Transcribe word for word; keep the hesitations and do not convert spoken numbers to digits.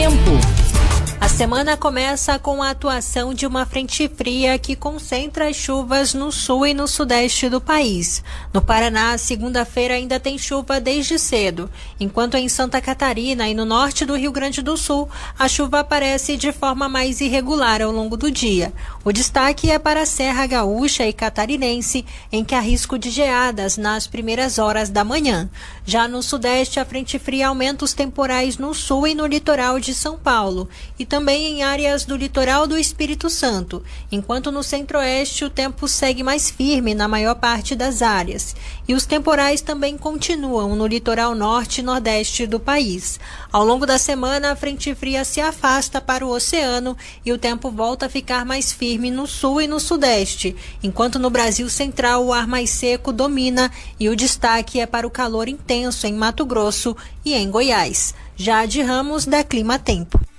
Tempo. A semana começa com a atuação de uma frente fria que concentra as chuvas no sul e no sudeste do país. No Paraná, segunda-feira ainda tem chuva desde cedo, enquanto em Santa Catarina e no norte do Rio Grande do Sul, a chuva aparece de forma mais irregular ao longo do dia. O destaque é para a Serra Gaúcha e Catarinense, em que há risco de geadas nas primeiras horas da manhã. Já no sudeste, a frente fria aumenta os temporais no sul e no litoral de São Paulo, e também em áreas do litoral do Espírito Santo, enquanto no centro-oeste o tempo segue mais firme na maior parte das áreas. E os temporais também continuam no litoral norte e nordeste do país. Ao longo da semana, a frente fria se afasta para o oceano e o tempo volta a ficar mais firme no sul e no sudeste, enquanto no Brasil central o ar mais seco domina e o destaque é para o calor intenso em Mato Grosso e em Goiás. Jade Ramos, da Clima Tempo.